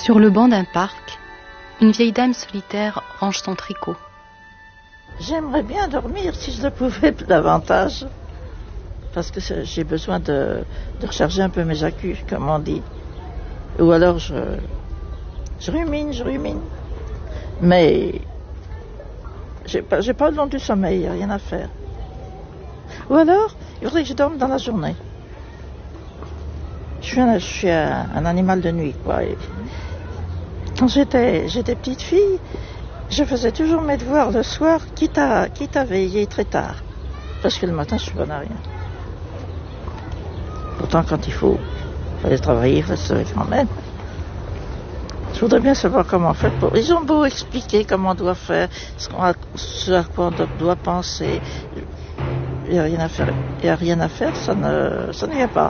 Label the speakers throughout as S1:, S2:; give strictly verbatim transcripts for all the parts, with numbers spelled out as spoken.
S1: Sur le banc d'un parc, une vieille dame solitaire range son tricot.
S2: J'aimerais bien dormir si je le pouvais davantage. Parce que j'ai besoin de, de recharger un peu mes accus, comme on dit. Ou alors je, je rumine, je rumine. Mais j'ai pas, j'ai pas le don du sommeil, il n'y a rien à faire. Ou alors, il faudrait que je dorme dans la journée. Je suis un, je suis un, un animal de nuit, quoi. Et quand j'étais, j'étais petite fille, je faisais toujours mes devoirs le soir, quitte à, quitte à veiller très tard. Parce que le matin, je suis bonne à rien. Pourtant, quand il faut aller travailler, il faut se lever quand même. Je voudrais bien savoir comment on fait pour... Ils ont beau expliquer comment on doit faire, ce, qu'on a, ce à quoi on doit penser. Il n'y a rien à faire. Il n'y a rien à faire, ça ne, ça ne vient pas.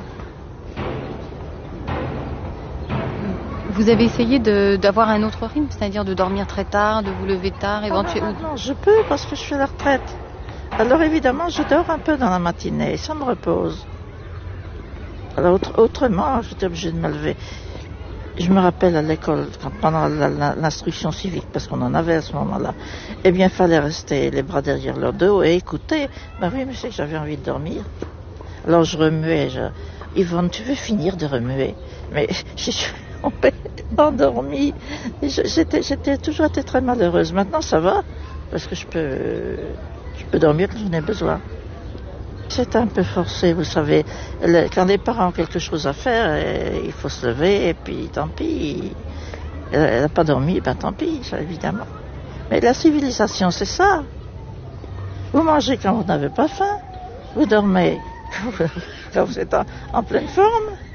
S1: Vous avez essayé de, d'avoir un autre rythme, c'est-à-dire de dormir très tard, de vous lever tard, éventuellement?
S2: Non, non, non, je peux parce que je suis à la retraite. Alors évidemment, je dors un peu dans la matinée, ça me repose. Alors autre, autrement, j'étais obligée de me lever. Je me rappelle à l'école, quand, pendant la, la, l'instruction civique, parce qu'on en avait à ce moment-là, eh bien, il fallait rester les bras derrière le dos et écouter. Ben oui, mais c'est que j'avais envie de dormir. Alors je remuais. Je... Yvonne, tu veux finir de remuer? Mais je suis endormie. J'étais, j'étais toujours été très malheureuse. Maintenant, ça va, parce que je peux, je peux dormir quand j'en ai besoin. C'est un peu forcé, vous savez. Quand les parents ont quelque chose à faire, il faut se lever, et puis tant pis. Elle n'a pas dormi, ben tant pis, ça, évidemment. Mais la civilisation, c'est ça. Vous mangez quand vous n'avez pas faim. Vous dormez quand vous êtes en, en pleine forme.